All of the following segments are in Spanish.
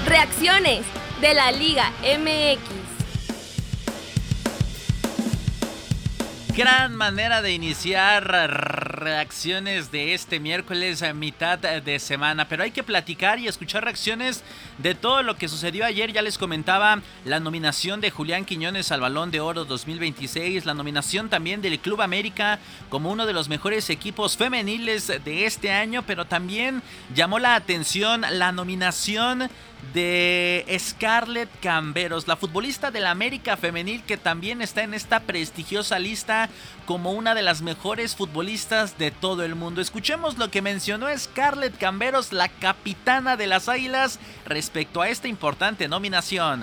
Reacciones de la Liga MX. Gran manera de iniciar reacciones de este miércoles a mitad de semana, pero hay que platicar y escuchar reacciones de todo lo que sucedió ayer. Ya les comentaba la nominación de Julián Quiñones al Balón de Oro 2026, la nominación también del Club América como uno de los mejores equipos femeniles de este año, pero también llamó la atención la nominación de Scarlett Camberos, la futbolista del América femenil, que también está en esta prestigiosa lista como una de las mejores futbolistas de todo el mundo. Escuchemos lo que mencionó Scarlett Camberos, la capitana de las Águilas, respecto a esta importante nominación.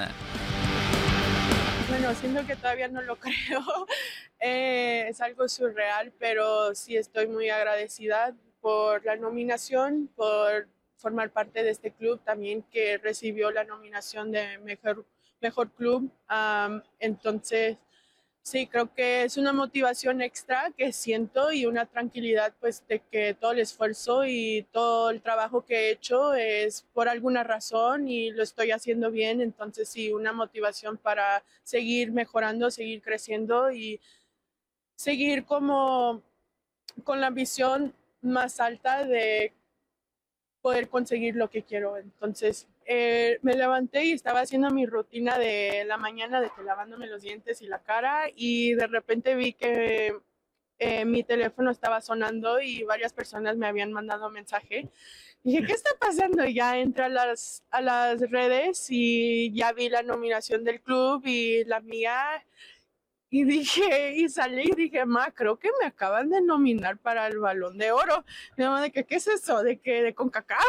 Bueno, siento que todavía no lo creo, es algo surreal, pero sí estoy muy agradecida por la nominación, por formar parte de este club también que recibió la nominación de mejor club. Entonces, sí, creo que es una motivación extra que siento y una tranquilidad pues de que todo el esfuerzo y todo el trabajo que he hecho es por alguna razón y lo estoy haciendo bien. Entonces, sí, una motivación para seguir mejorando, seguir creciendo y seguir como con la ambición más alta de poder conseguir lo que quiero. Entonces, me levanté y estaba haciendo mi rutina de la mañana de que lavándome los dientes y la cara y de repente vi que mi teléfono estaba sonando y varias personas me habían mandado mensaje. Dije, ¿qué está pasando? Y ya entré a las redes y ya vi la nominación del club y la mía. Y dije, y salí y dije, ma, creo que me acaban de nominar para el Balón de Oro. Mi mamá, de que, ¿qué es eso? De que de CONCACAF.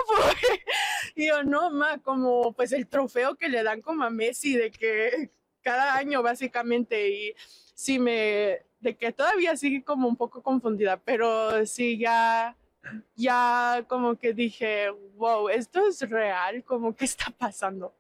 Y yo, no, ma, como pues el trofeo que le dan como a Messi, de que cada año básicamente, y sí de que todavía sigue como un poco confundida, pero sí ya como que dije, wow, esto es real, como que está pasando.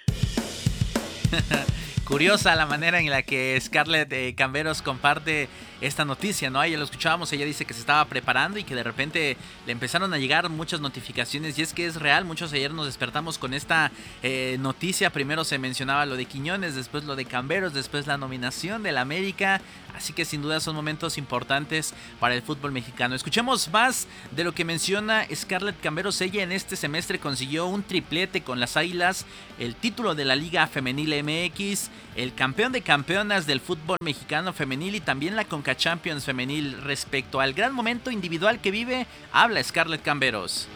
Curiosa la manera en la que Scarlett Camberos comparte esta noticia, ¿no? Ayer lo escuchábamos, ella dice que se estaba preparando y que de repente le empezaron a llegar muchas notificaciones, y es que es real. Muchos ayer nos despertamos con esta noticia. Primero se mencionaba lo de Quiñones, después lo de Camberos, después la nominación del América, así que sin duda son momentos importantes para el fútbol mexicano. Escuchemos más de lo que menciona Scarlett Camberos. Ella en este semestre consiguió un triplete con las Águilas, el título de la Liga Femenil MX, el campeón de campeonas del fútbol mexicano femenil y también la CONCACHAMPIONS femenil. Respecto al gran momento individual que vive, habla Scarlett Camberos.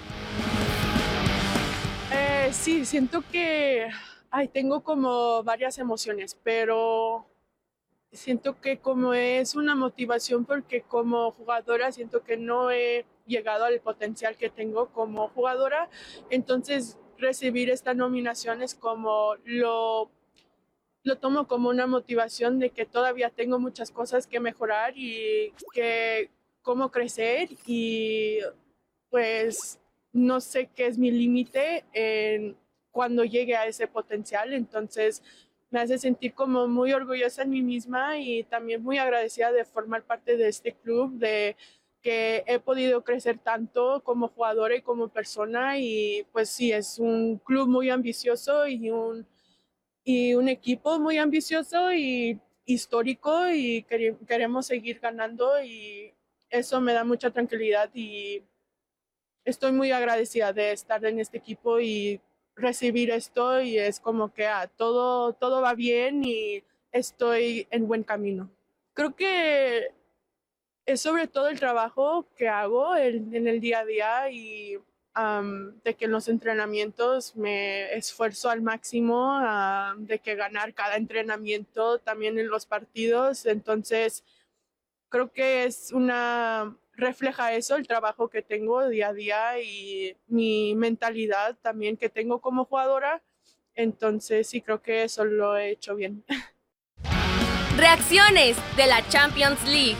Sí, siento que tengo como varias emociones, pero siento que como es una motivación porque como jugadora siento que no he llegado al potencial que tengo como jugadora. Entonces recibir esta nominación es como lo tomo como una motivación de que todavía tengo muchas cosas que mejorar y que cómo crecer, y pues no sé qué es mi límite cuando llegue a ese potencial. Entonces me hace sentir como muy orgullosa en mí misma y también muy agradecida de formar parte de este club, de que he podido crecer tanto como jugadora y como persona. Y pues sí, es un club muy ambicioso y un equipo muy ambicioso y histórico, y queremos seguir ganando, y eso me da mucha tranquilidad y estoy muy agradecida de estar en este equipo y recibir esto, y es como que todo va bien y estoy en buen camino. Creo que es sobre todo el trabajo que hago en el día a día y de que en los entrenamientos me esfuerzo al máximo, de que ganar cada entrenamiento, también en los partidos. Entonces, creo que refleja eso, el trabajo que tengo día a día y mi mentalidad también que tengo como jugadora. Entonces, sí, creo que eso lo he hecho bien. Reacciones de la Champions League.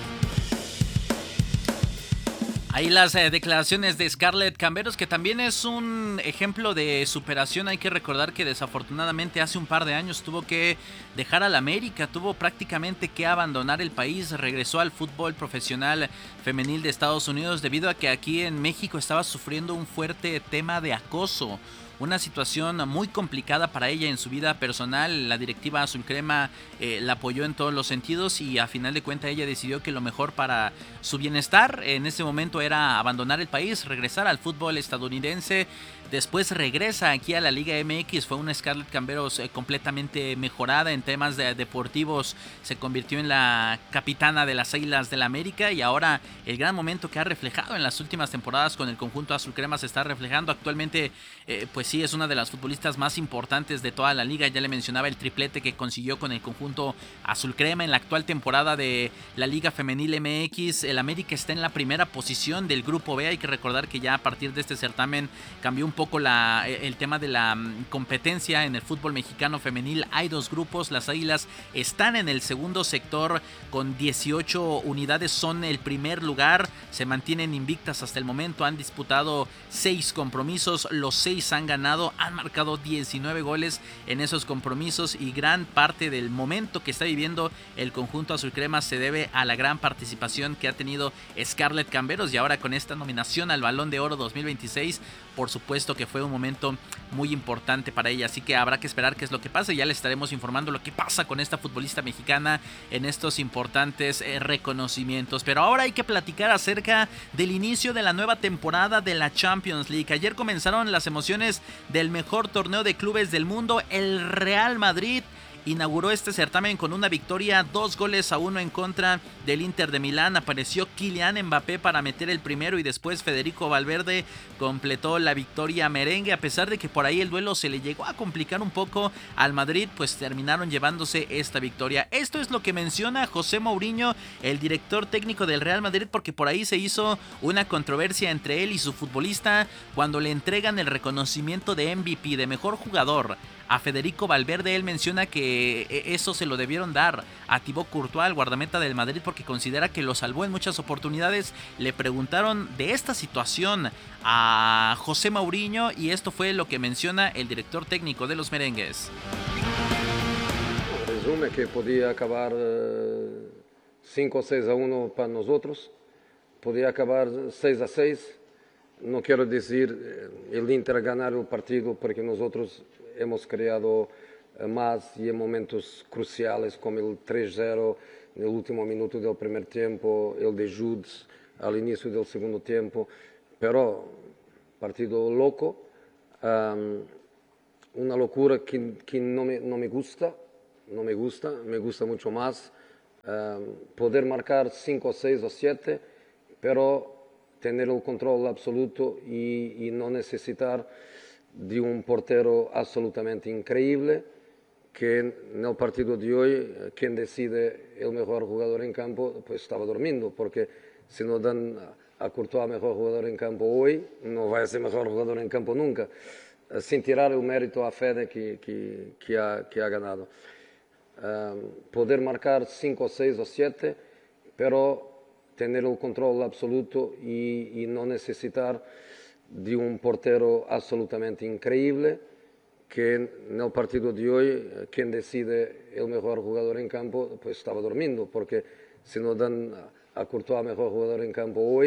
Ahí las declaraciones de Scarlett Camberos, que también es un ejemplo de superación. Hay que recordar que desafortunadamente hace un par de años tuvo que dejar al América, tuvo prácticamente que abandonar el país, regresó al fútbol profesional femenil de Estados Unidos debido a que aquí en México estaba sufriendo un fuerte tema de acoso, una situación muy complicada para ella en su vida personal. La directiva azul crema la apoyó en todos los sentidos y a final de cuentas ella decidió que lo mejor para su bienestar en ese momento era abandonar el país, regresar al fútbol estadounidense. Después regresa aquí a la Liga MX, fue una Scarlett Camberos completamente mejorada en temas deportivos, se convirtió en la capitana de las Águilas del América y ahora el gran momento que ha reflejado en las últimas temporadas con el conjunto azul crema se está reflejando. Actualmente pues sí, es una de las futbolistas más importantes de toda la liga. Ya le mencionaba el triplete que consiguió con el conjunto azul crema en la actual temporada de la Liga Femenil MX. El América está en la primera posición del grupo B. Hay que recordar que ya a partir de este certamen cambió un poco el tema de la competencia en el fútbol mexicano femenil. Hay dos grupos, las Águilas están en el segundo sector con 18 unidades, son el primer lugar, se mantienen invictas hasta el momento, han disputado 6 compromisos, los 6 han ganado, han marcado 19 goles en esos compromisos y gran parte del momento que está viviendo el conjunto azul crema se debe a la gran participación que ha tenido Scarlett Camberos y ahora con esta nominación al Balón de Oro 2026, por supuesto que fue un momento muy importante para ella, así que habrá que esperar qué es lo que pasa. Ya le estaremos informando lo que pasa con esta futbolista mexicana en estos importantes reconocimientos. Pero ahora hay que platicar acerca del inicio de la nueva temporada de la Champions League. Ayer comenzaron las emociones del mejor torneo de clubes del mundo. El Real Madrid inauguró este certamen con una victoria 2-1 en contra del Inter de Milán. Apareció Kylian Mbappé para meter el primero y después Federico Valverde completó la victoria merengue. A pesar de que por ahí el duelo se le llegó a complicar un poco al Madrid, pues terminaron llevándose esta victoria. Esto es lo que menciona José Mourinho, el director técnico del Real Madrid, porque por ahí se hizo una controversia entre él y su futbolista cuando le entregan el reconocimiento de MVP, de mejor jugador, a Federico Valverde. Él menciona que eso se lo debieron dar a Thibaut Courtois, el guardameta del Madrid, porque considera que lo salvó en muchas oportunidades. Le preguntaron de esta situación a José Mourinho y esto fue lo que menciona el director técnico de los merengues. Resume que podía acabar 5-6-1 para nosotros, podía acabar 6-6. No quiero decir el Inter ganar el partido porque nosotros hemos creado más y en momentos cruciales como el 3-0 en el último minuto del primer tiempo, el de Judes al inicio del segundo tiempo, pero partido loco, una locura que no me gusta, me gusta mucho más poder marcar 5, 6 o 7, pero tener el control absoluto y no necesitar de un portero absolutamente increíble, que en el partido de hoy, quien decide el mejor jugador en campo, pues estaba durmiendo, porque si no dan a Courtois mejor jugador en campo hoy, no va a ser mejor jugador en campo nunca, sin tirar el mérito a Fede que ha ganado. Poder marcar 5, 6 o 7, pero tener el control absoluto y no necesitar de un portero absolutamente increíble, que en el partido de hoy, quien decide el mejor jugador en campo, pues estaba durmiendo, porque si no dan a Courtois mejor jugador en campo hoy,